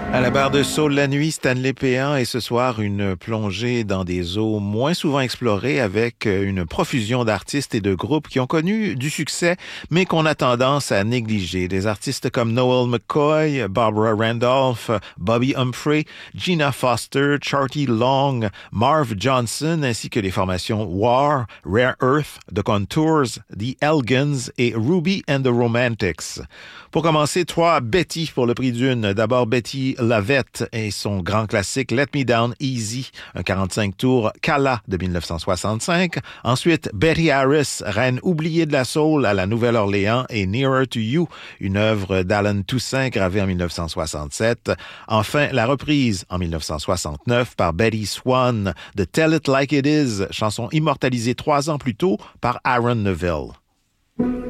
À la barre de Saule la nuit, Stanley Péan et ce soir, une plongée dans des eaux moins souvent explorées avec une profusion d'artistes et de groupes qui ont connu du succès, mais qu'on a tendance à négliger. Des artistes comme Noel McCoy, Barbara Randolph, Bobby Humphrey, Gina Foster, Charty Long, Marv Johnson, ainsi que les formations War, Rare Earth, The Contours, The Elgins et Ruby and the Romantics. Pour commencer, 3 Betty pour le prix d'une. D'abord, Betty Lavette et son grand classique Let Me Down Easy, un 45 tours Cala de 1965. Ensuite, Betty Harris, reine oubliée de la soul à la Nouvelle-Orléans et Nearer to You, une œuvre d'Alan Toussaint gravée en 1967. Enfin, la reprise en 1969 par Betty Swan de Tell It Like It Is, chanson immortalisée 3 ans plus tôt par Aaron Neville.